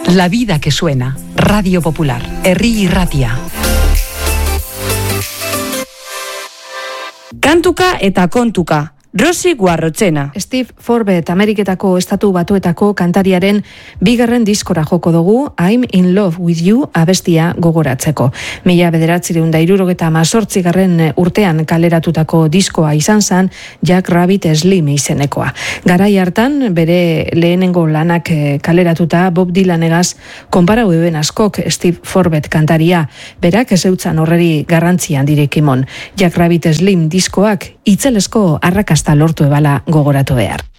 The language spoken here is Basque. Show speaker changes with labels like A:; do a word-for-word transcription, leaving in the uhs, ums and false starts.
A: La vida que suena. Radio Popular. Herri Irratia.
B: Kantuka eta kontuka. Rosi Guarrochena. Steve Forbet, Ameriketako Estatu Batuetako kantariaren bigarren diskora joko dugu, I'm in love with you abestia gogoratzeko. Mila bederatzireun da hirurogeta amazortzigarren urtean kaleratutako diskoa izan zen Jack Rabbit Slim izenekoa. Garai hartan, bere lehenengo lanak kaleratuta Bob Dylanegaz konparau eben askok Steve Forbet kantaria, berak ez eutzan horreri garrantzian direkimon. Jack Rabbit Slim diskoak itzelesko arrakasta lortu ebala gogoratu behar.